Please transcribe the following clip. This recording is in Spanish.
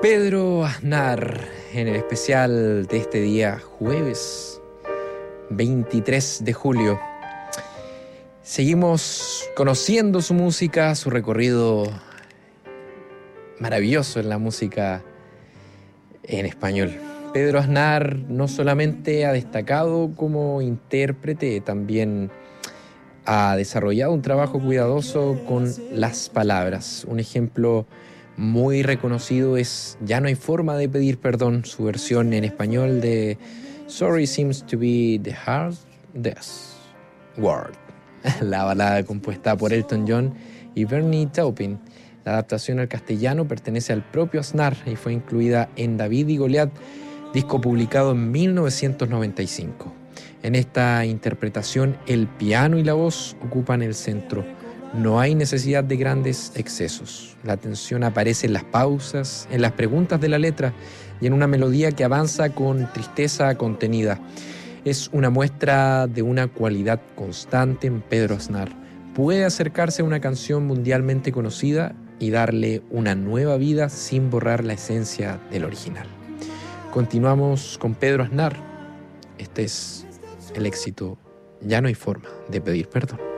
Pedro Aznar, en el especial de este día, jueves 23 de julio. Seguimos conociendo su música, su recorrido maravilloso en la música en español. Pedro Aznar no solamente ha destacado como intérprete, también ha desarrollado un trabajo cuidadoso con las palabras. Un ejemplo muy reconocido es Ya no hay forma de pedir perdón, su versión en español de Sorry seems to be the hardest word, la balada compuesta por Elton John y Bernie Taupin. La adaptación al castellano pertenece al propio Aznar y fue incluida en David y Goliat, disco publicado en 1995. En esta interpretación, el piano y la voz ocupan el centro. No hay necesidad de grandes excesos. La tensión aparece en las pausas, en las preguntas de la letra y en una melodía que avanza con tristeza contenida. Es una muestra de una cualidad constante en Pedro Aznar. Puede acercarse a una canción mundialmente conocida y darle una nueva vida sin borrar la esencia del original. Continuamos con Pedro Aznar. Este es el éxito Ya no hay forma de pedir perdón.